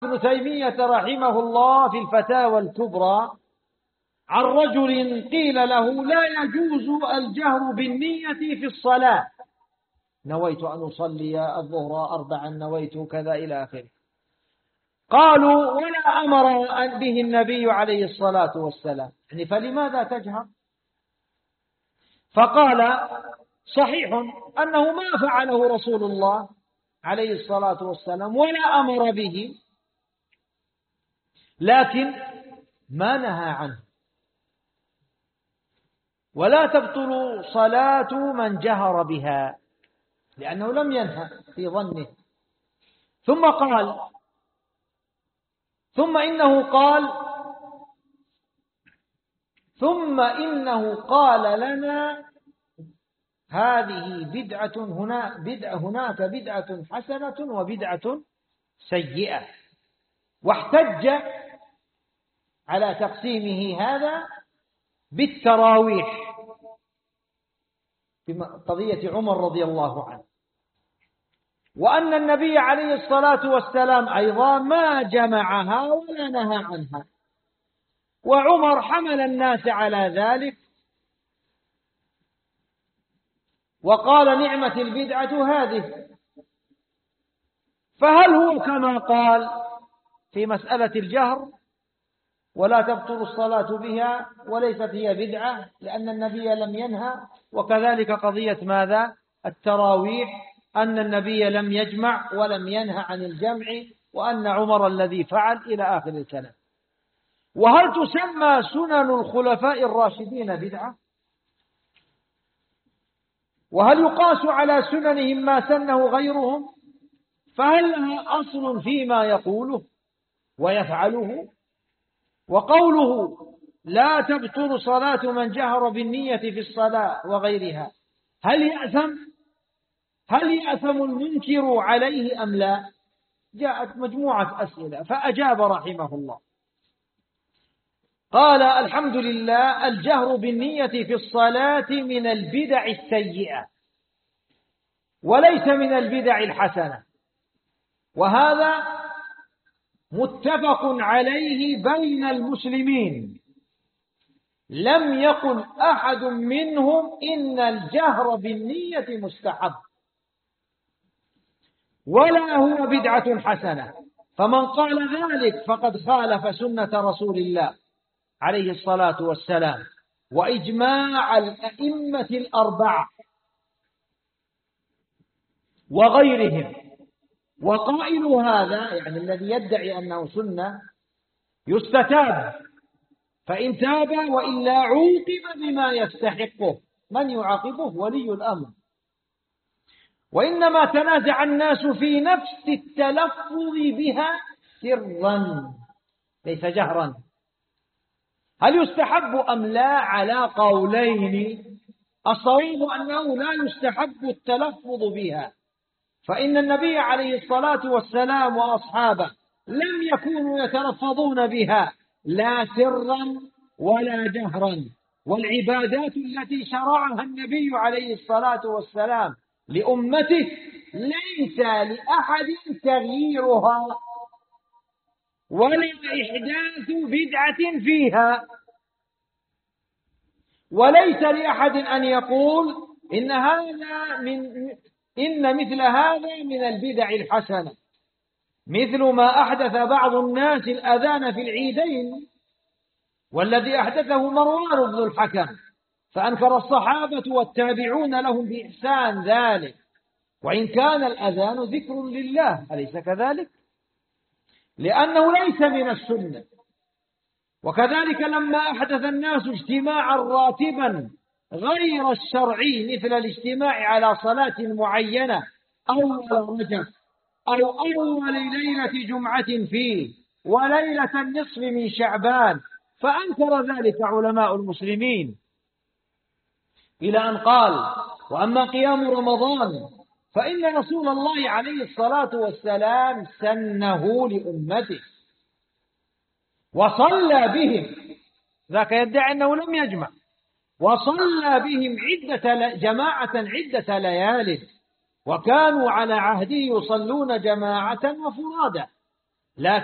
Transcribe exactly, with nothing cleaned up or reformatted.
ابن تيمية رحمه الله في الفتاوى الكبرى عن رجل قيل له لا يجوز الجهر بالنية في الصلاة، نويت أن أصلي الظهر أربعا، نويت كذا إلى آخره. قالوا ولا أمر به النبي عليه الصلاة والسلام، يعني فلماذا تجهر؟ فقال صحيح أنه ما فعله رسول الله عليه الصلاة والسلام ولا أمر به، لكن ما نهى عنه، ولا تبطل صلاة من جهر بها لأنه لم ينهى في ظنه. ثم قال ثم إنه قال ثم إنه قال لنا هذه بدعة هنا بدعة هناك بدعة حسنة وبدعة سيئة، واحتج على تقسيمه هذا بالتراويح في قضية عمر رضي الله عنه، وأن النبي عليه الصلاة والسلام أيضا ما جمعها ولا نهى عنها، وعمر حمل الناس على ذلك وقال نعمة البدعة هذه. فهل هو كما قال في مسألة الجهر ولا تبطل الصلاة بها وليست هي بدعة لأن النبي لم ينهى، وكذلك قضية ماذا؟ التراويح، أن النبي لم يجمع ولم ينهى عن الجمع، وأن عمر الذي فعل إلى آخر الكلام. وهل تسمى سنن الخلفاء الراشدين بدعة؟ وهل يقاس على سننهم ما سنه غيرهم؟ فهل لها أصل فيما يقوله ويفعله؟ وقوله لا تبطل صلاة من جهر بالنية في الصلاة وغيرها، هل يأثم هل يأثم المنكر عليه أم لا؟ جاءت مجموعة أسئلة فأجاب رحمه الله قال الحمد لله، الجهر بالنية في الصلاة من البدع السيئة وليس من البدع الحسنة، وهذا متفق عليه بين المسلمين، لم يقل أحد منهم إن الجهر بالنية مستحب ولا هو بدعة حسنة، فمن قال ذلك فقد خالف سنة رسول الله عليه الصلاة والسلام وإجماع الأئمة الأربعة وغيرهم. وقائل هذا يعني الذي يدعي أنه سنة يستتاب، فإن تاب وإلا عوقب بما يستحقه. من يعاقبه؟ ولي الأمر. وإنما تنازع الناس في نفس التلفظ بها سرا ليس جهرا، هل يستحب أم لا؟ على قولين، الصواب أنه لا يستحب التلفظ بها، فإن النبي عليه الصلاة والسلام وأصحابه لم يكونوا يتلفظون بها لا سرا ولا جهرا، والعبادات التي شرعها النبي عليه الصلاة والسلام لأمته ليس لأحد تغييرها ولا إحداث بدعة فيها، وليس لأحد أن يقول إن هذا من إن مثل هذا من البدع الحسنة، مثل ما أحدث بعض الناس الأذان في العيدين، والذي أحدثه مروان بن الحكم، فأنكر الصحابة والتابعون لهم بإحسان ذلك، وإن كان الأذان ذكر لله، أليس كذلك؟ لأنه ليس من السنة. وكذلك لما أحدث الناس اجتماعا راتبا غير الشرعي مثل الاجتماع على صلاة معينة أول رجب أو أول ليلة جمعة فيه وليلة النصف من شعبان، فأنكر ذلك علماء المسلمين إلى أن قال وأما قيام رمضان فإن رسول الله عليه الصلاة والسلام سنه لأمته وصلى بهم، ذاك يدعي أنه لم يجمع، وصلى بهم عدة جماعة عدة ليال، وكانوا على عهده يصلون جماعة وفرادا، لكن